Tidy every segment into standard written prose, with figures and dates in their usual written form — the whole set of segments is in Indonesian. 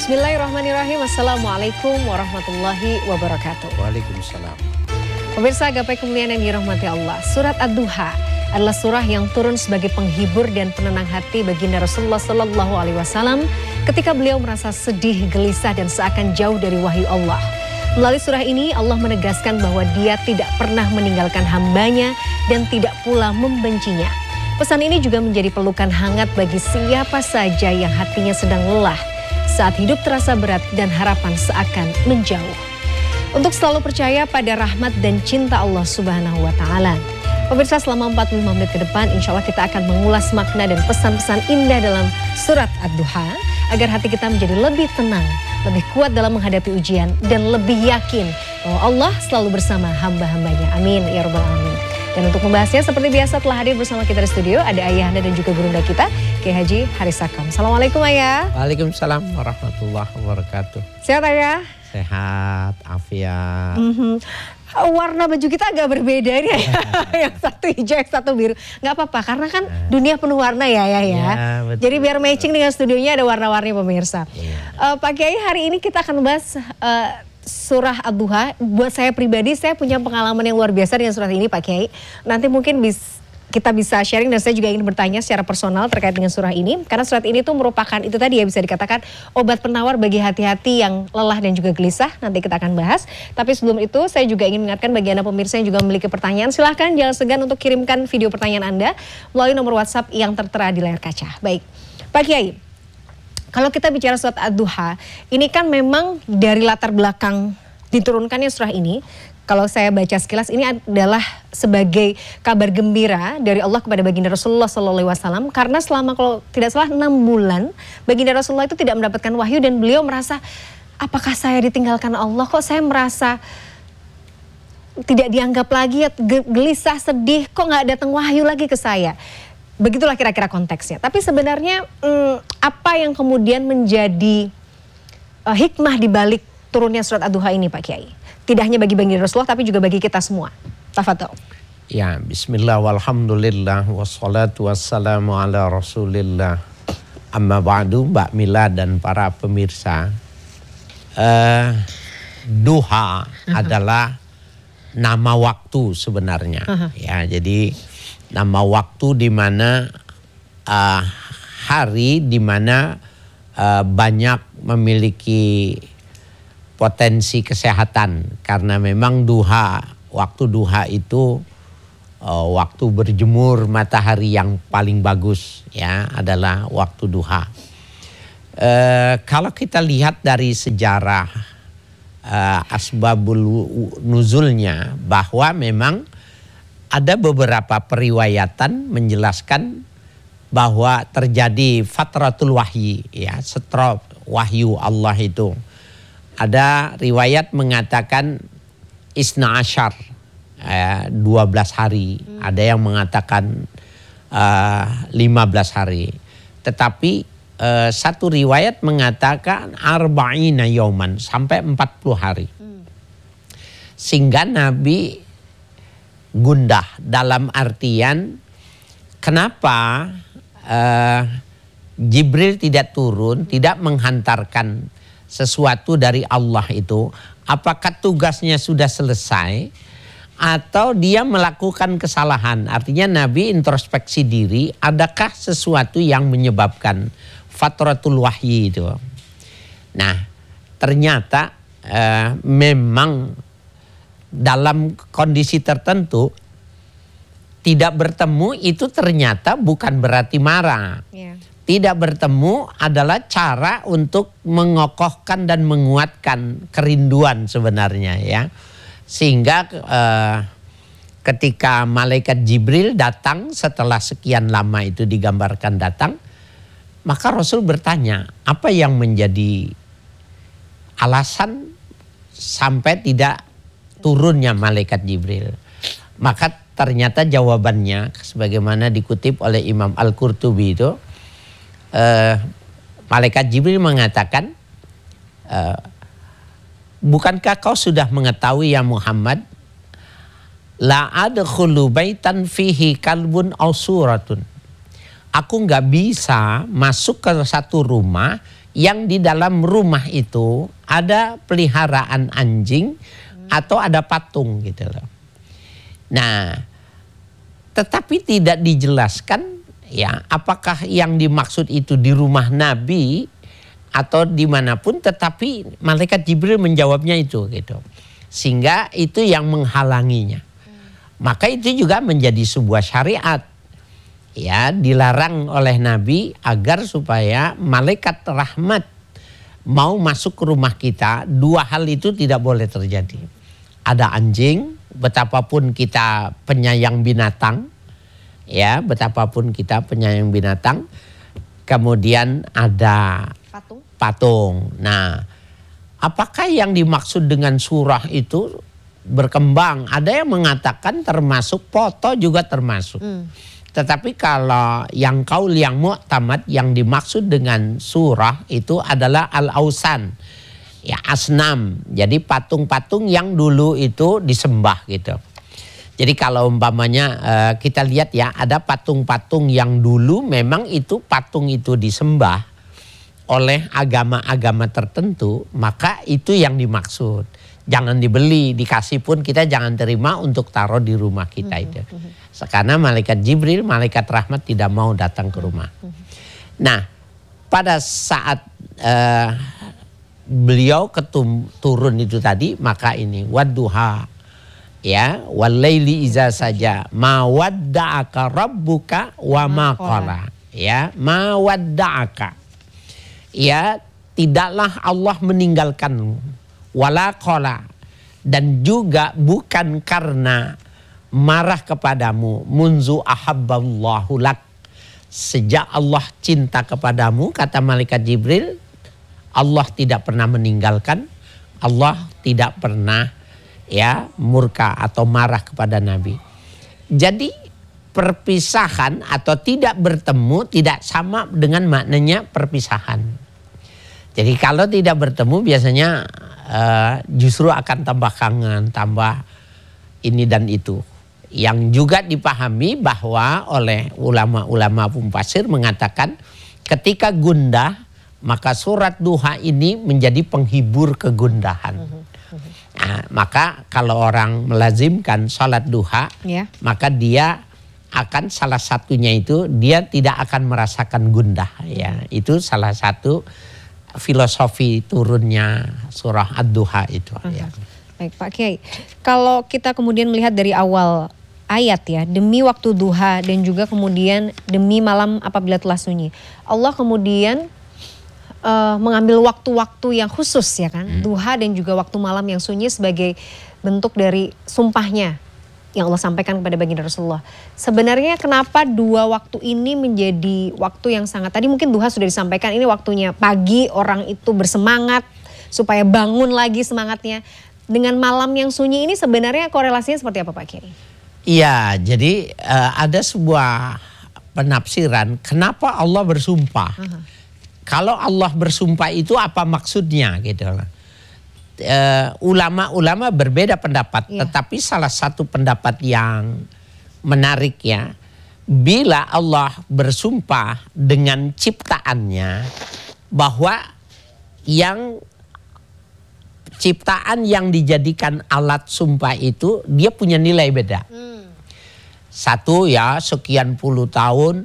Bismillahirrahmanirrahim. Assalamualaikum warahmatullahi wabarakatuh. Waalaikumsalam. Pemirsa gapai kemuliaan yang dirahmati Allah. Surat Ad-Duha adalah surah yang turun sebagai penghibur dan penenang hati baginda Rasulullah Sallallahu Alaihi Wasallam ketika beliau merasa sedih, gelisah dan seakan jauh dari wahyu Allah. Melalui surah ini Allah menegaskan bahwa Dia tidak pernah meninggalkan hambanya dan tidak pula membencinya. Pesan ini juga menjadi pelukan hangat bagi siapa saja yang hatinya sedang lelah saat hidup terasa berat dan harapan seakan menjauh. Untuk selalu percaya pada rahmat dan cinta Allah Subhanahu wa Ta'ala. Pemirsa, selama 45 menit ke depan insya Allah kita akan mengulas makna dan pesan-pesan indah dalam surat Ad-Duha agar hati kita menjadi lebih tenang, lebih kuat dalam menghadapi ujian dan lebih yakin bahwa Allah selalu bersama hamba-hambanya. Amin ya rabbal alamin. Dan untuk membahasnya seperti biasa telah hadir bersama kita di studio ada ayahanda dan juga gurunda kita Kiai Haji Haris Sakam. Assalamualaikum Ayah. Waalaikumsalam warahmatullahi wabarakatuh. Sehat Ayah? Sehat, afiat. Warna baju kita agak berbeda ini ya. Yang satu hijau, yang satu biru. Gak apa-apa karena kan dunia penuh warna ya ya. Betul. Jadi biar matching dengan studionya ada warna-warni pemirsa. Pak Kiai, hari ini kita akan bahas surah Ad-Duha. Buat saya pribadi, saya punya pengalaman yang luar biasa dengan surat ini Pak Kiai. Nanti mungkin kita bisa sharing dan saya juga ingin bertanya secara personal terkait dengan surah ini. Karena surat ini tuh merupakan itu tadi ya bisa dikatakan obat penawar bagi hati-hati yang lelah dan juga gelisah. Nanti kita akan bahas. Tapi sebelum itu saya juga ingin mengingatkan bagi Anda pemirsa yang juga memiliki pertanyaan. Silahkan jangan segan untuk kirimkan video pertanyaan Anda melalui nomor WhatsApp yang tertera di layar kaca. Baik, Pak Kiai. Kalau kita bicara surat Ad-Duha, ini kan memang dari latar belakang diturunkannya surah ini. Kalau saya baca sekilas ini adalah sebagai kabar gembira dari Allah kepada baginda Rasulullah SAW. Karena selama kalau tidak salah 6 bulan baginda Rasulullah itu tidak mendapatkan wahyu dan beliau merasa apakah saya ditinggalkan Allah, kok saya merasa tidak dianggap lagi, gelisah, sedih, kok nggak datang wahyu lagi ke saya. Begitulah kira-kira konteksnya. Tapi sebenarnya apa yang kemudian menjadi hikmah di balik turunnya surat Ad-Duha ini Pak Kiai? Tidak hanya bagi baginda Rasulullah tapi juga bagi kita semua. Tafadhol. Ya, bismillah walhamdulillah wassalatu wassalamu ala rasulillah. Amma ba'du, Mbak Mila dan para pemirsa. Duha adalah nama waktu sebenarnya. Ya, jadi nama waktu di mana hari di mana banyak memiliki potensi kesehatan karena memang waktu duha itu waktu berjemur matahari yang paling bagus ya adalah waktu duha. Kalau kita lihat dari sejarah asbabul nuzulnya bahwa memang ada beberapa periwayatan menjelaskan bahwa terjadi fatratul wahyi ya, setrop wahyu Allah itu. Ada riwayat mengatakan isna asyar 12 hari, ada yang mengatakan 15 hari. Tetapi satu riwayat mengatakan arba'ina yauman, sampai 40 hari. Sehingga Nabi gundah dalam artian kenapa Jibril tidak turun, tidak menghantarkan sesuatu dari Allah itu, apakah tugasnya sudah selesai atau dia melakukan kesalahan. Artinya Nabi introspeksi diri, adakah sesuatu yang menyebabkan fatratul wahyi itu. Nah ternyata memang dalam kondisi tertentu tidak bertemu itu ternyata bukan berarti marah. Tidak bertemu adalah cara untuk mengokohkan dan menguatkan kerinduan sebenarnya ya. Sehingga ketika malaikat Jibril datang setelah sekian lama itu digambarkan datang, maka Rasul bertanya, apa yang menjadi alasan sampai tidak turunnya malaikat Jibril? Maka ternyata jawabannya sebagaimana dikutip oleh Imam Al-Qurtubi itu, malaikat Jibril mengatakan, bukankah kau sudah mengetahui ya Muhammad, la adkhulu baitan fihi kalbun aw suratun. Aku nggak bisa masuk ke satu rumah yang di dalam rumah itu ada peliharaan anjing atau ada patung gitu loh. Nah, tetapi tidak dijelaskan ya apakah yang dimaksud itu di rumah Nabi atau dimanapun, tetapi malaikat Jibril menjawabnya itu gitu. Sehingga itu yang menghalanginya. Maka itu juga menjadi sebuah syariat. Ya, dilarang oleh Nabi agar supaya malaikat rahmat mau masuk ke rumah kita, dua hal itu tidak boleh terjadi. Ada anjing, betapapun kita penyayang binatang, ya, betapapun kita penyayang binatang. Kemudian ada patung. Nah, apakah yang dimaksud dengan surah itu berkembang? Ada yang mengatakan termasuk foto juga termasuk. Tetapi kalau yang kaul yang mu'tamad yang dimaksud dengan surah itu adalah al-ausan. Ya, asnam. Jadi patung-patung yang dulu itu disembah gitu. Jadi kalau umpamanya kita lihat ya, ada patung-patung yang dulu memang itu patung itu disembah oleh agama-agama tertentu, maka itu yang dimaksud. Jangan dibeli, dikasih pun kita jangan terima untuk taruh di rumah kita itu. Karena malaikat Jibril, malaikat rahmat tidak mau datang ke rumah. Nah, pada saat beliau turun itu tadi, maka ini wadduha, ya, walaili iza saja, ma wadda'aka rabbuka wa ma qala, ya, ma wadda'aka, ya, tidaklah Allah meninggalkan, wala qala, dan juga bukan karena marah kepadamu, munzu ahabballahu lak, sejak Allah cinta kepadamu, kata malaikat Jibril, Allah tidak pernah meninggalkan, Allah tidak pernah ya murka atau marah kepada Nabi. Jadi perpisahan atau tidak bertemu tidak sama dengan maknanya perpisahan. Jadi kalau tidak bertemu biasanya justru akan tambah kangen, tambah ini dan itu. Yang juga dipahami bahwa oleh ulama-ulama mufasir mengatakan ketika gundah, maka surat duha ini menjadi penghibur kegundahan. Nah, maka kalau orang melazimkan salat duha, maka dia akan salah satunya itu dia tidak akan merasakan gundah. Ya, itu salah satu filosofi turunnya surah ad-duha itu. Ya. Baik Pak Kiai, kalau kita kemudian melihat dari awal ayat ya, demi waktu duha dan juga kemudian demi malam apabila telah sunyi, Allah kemudian mengambil waktu-waktu yang khusus ya kan, duha dan juga waktu malam yang sunyi sebagai bentuk dari sumpahnya yang Allah sampaikan kepada baginda Rasulullah. Sebenarnya kenapa dua waktu ini menjadi waktu yang sangat, tadi mungkin duha sudah disampaikan, ini waktunya pagi orang itu bersemangat supaya bangun lagi semangatnya. Dengan malam yang sunyi ini sebenarnya korelasinya seperti apa Pak Kiai? Iya, jadi ada sebuah penafsiran kenapa Allah bersumpah. Kalau Allah bersumpah itu apa maksudnya gitu. Ulama-ulama berbeda pendapat, tetapi salah satu pendapat yang menarik ya, bila Allah bersumpah dengan ciptaannya, bahwa yang ciptaan yang dijadikan alat sumpah itu dia punya nilai beda. Satu ya sekian puluh tahun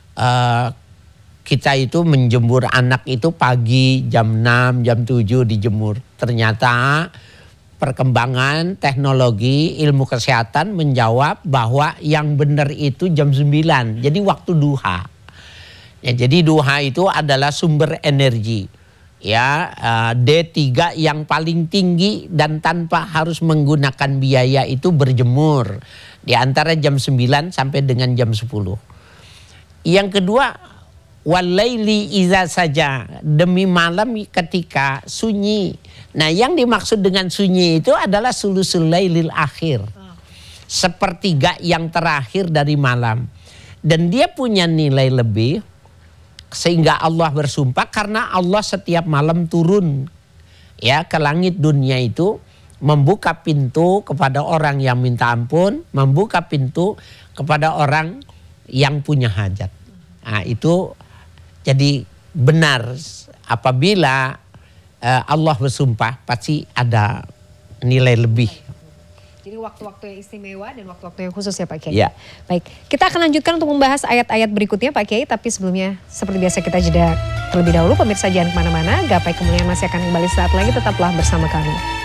kita itu menjemur anak itu pagi jam 6, jam 7 dijemur. Ternyata perkembangan teknologi ilmu kesehatan menjawab bahwa yang benar itu jam 9. Jadi waktu duha. Ya, jadi duha itu adalah sumber energi. Ya, D3 yang paling tinggi dan tanpa harus menggunakan biaya itu berjemur. Di antara jam 9 sampai dengan jam 10. Yang kedua, walaili iza saja, demi malam ketika sunyi. Nah, yang dimaksud dengan sunyi itu adalah sulusul lailil akhir. Sepertiga yang terakhir dari malam. Dan dia punya nilai lebih sehingga Allah bersumpah karena Allah setiap malam turun ya ke langit dunia itu membuka pintu kepada orang yang minta ampun, membuka pintu kepada orang yang punya hajat. Nah, itu jadi benar apabila Allah bersumpah pasti ada nilai lebih. Jadi waktu-waktu yang istimewa dan waktu-waktu yang khusus ya Pak Kiai. Ya. Baik, kita akan lanjutkan untuk membahas ayat-ayat berikutnya Pak Kiai. Tapi sebelumnya seperti biasa kita jeda terlebih dahulu. Pemirsa jangan kemana-mana. Gapai Kemuliaan masih akan kembali saat lagi. Tetaplah bersama kami.